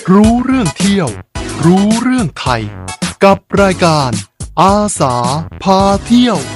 รู้เรื่องเที่ยวรู้เรื่องไทยกับรายการอาสาพาเที่ยว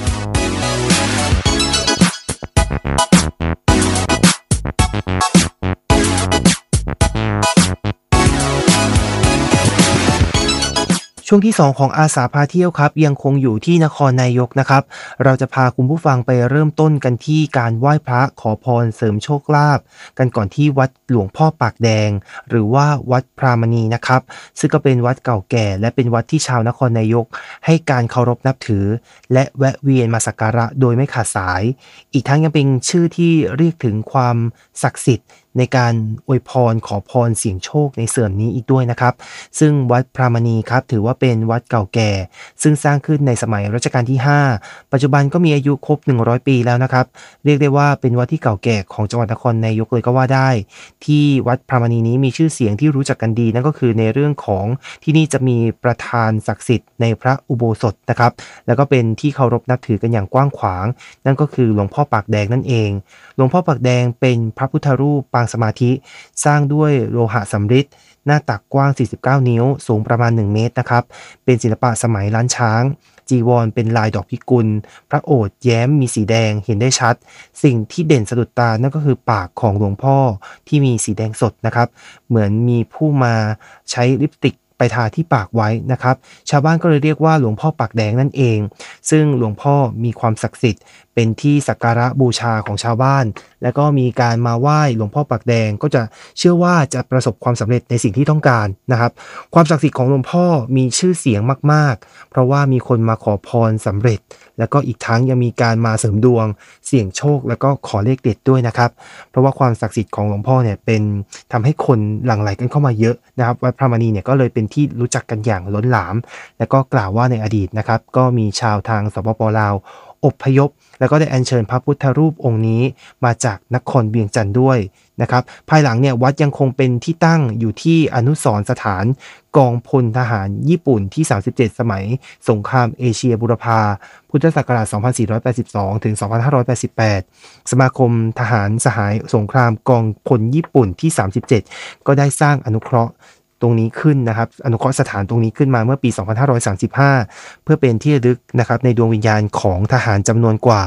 ช่วงที่2ของอาสาพาเที่ยวครับยังคงอยู่ที่นครนายกนะครับเราจะพาคุณผู้ฟังไปเริ่มต้นกันที่การไหว้พระขอพรเสริมโชคลาภกันก่อนที่วัดหลวงพ่อปากแดงหรือว่าวัดพรามณีนะครับซึ่งก็เป็นวัดเก่าแก่และเป็นวัดที่ชาวนครนายกให้การเคารพนับถือและแวะเวียนมาสักการะโดยไม่ขาดสายอีกทั้งยังเป็นชื่อที่เรียกถึงความศักดิ์สิทธิ์ในการอวยพรขอพรเสี่ยงโชคในส่วนนี้อีกด้วยนะครับซึ่งวัดพรามณีครับถือว่าเป็นวัดเก่าแก่ซึ่งสร้างขึ้นในสมัยรัชกาลที่5ปัจจุบันก็มีอายุครบ100ปีแล้วนะครับเรียกได้ว่าเป็นวัดที่เก่าแก่ของจังหวัดนครนายกเลยก็ว่าได้ที่วัดพรามณีนี้มีชื่อเสียงที่รู้จักกันดีนั่นก็คือในเรื่องของที่นี่จะมีประธานศักดิ์สิทธิ์ในพระอุโบสถนะครับแล้วก็เป็นที่เคารพนับถือกันอย่างกว้างขวางนั่นก็คือหลวงพ่อปากแดงนั่นเองหลวงพ่อปากแดงเป็นพระพุทธรูปปางสมาธิสร้างด้วยโลหะสำริดหน้าตักกว้าง49นิ้วสูงประมาณ1เมตรนะครับเป็นศิลปะสมัยล้านช้างจีวรเป็นลายดอกพิกุลพระโอษฐ์แย้มมีสีแดงเห็นได้ชัดสิ่งที่เด่นสะดุดตานั่นก็คือปากของหลวงพ่อที่มีสีแดงสดนะครับเหมือนมีผู้มาใช้ลิปสติกไปทาที่ปากไว้นะครับชาวบ้านก็เลยเรียกว่าหลวงพ่อปากแดงนั่นเองซึ่งหลวงพ่อมีความศักดิ์สิทธิ์เป็นที่สักการะบูชาของชาวบ้านแล้วก็มีการมาไหว้หลวงพ่อปากแดงก็จะเชื่อว่าจะประสบความสำเร็จในสิ่งที่ต้องการนะครับความศักดิ์สิทธิ์ของหลวงพ่อมีชื่อเสียงมากๆเพราะว่ามีคนมาขอพรสำเร็จแล้วก็อีกทั้งยังมีการมาเสริมดวงเสี่ยงโชคแล้วก็ขอเลขเด็ดด้วยนะครับเพราะว่าความศักดิ์สิทธิ์ของหลวงพ่อเนี่ยเป็นทำให้คนหลั่งไหลกันเข้ามาเยอะนะครับวัดพระมณีเนี่ยก็เลยเป็นที่รู้จักกันอย่างล้นหลามแล้วก็กล่าวว่าในอดีตนะครับก็มีชาวทางสปป.ลาวอพยพแล้วก็ได้อัญเชิญพระพุทธรูปองค์นี้มาจากนครเวียงจันทร์ด้วยนะครับภายหลังเนี่ยวัดยังคงเป็นที่ตั้งอยู่ที่อนุสรณ์สถานกองพลทหารญี่ปุ่นที่37สมัยสงครามเอเชียบูรพาพุทธศักราช2482ถึง2588สมาคมทหารสหายสงครามกองพลญี่ปุ่นที่37ก็ได้สร้างอนุเคราะห์ตรงนี้ขึ้นนะครับอนุเคราะห์สถานตรงนี้ขึ้นมาเมื่อปี2535เพื่อเป็นที่ระลึกนะครับในดวงวิญญาณของทหารจำนวนกว่า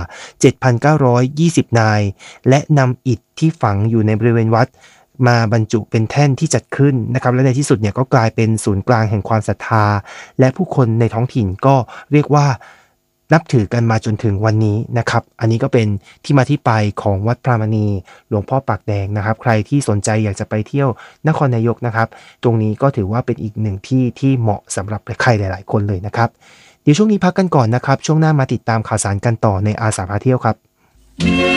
7,920 นายและนำอิฐที่ฝังอยู่ในบริเวณวัดมาบรรจุเป็นแท่นที่จัดขึ้นนะครับและในที่สุดเนี่ยก็กลายเป็นศูนย์กลางแห่งความศรัทธาและผู้คนในท้องถิ่นก็เรียกว่านับถือกันมาจนถึงวันนี้นะครับอันนี้ก็เป็นที่มาที่ไปของวัดพรามณีหลวงพ่อปากแดงนะครับใครที่สนใจอยากจะไปเที่ยวนครนายกนะครับตรงนี้ก็ถือว่าเป็นอีกหนึ่งที่ที่เหมาะสำหรับใครหลายๆคนเลยนะครับเดี๋ยวช่วงนี้พักกันก่อนนะครับช่วงหน้ามาติดตามข่าวสารกันต่อในอาสาพาเที่ยวครับ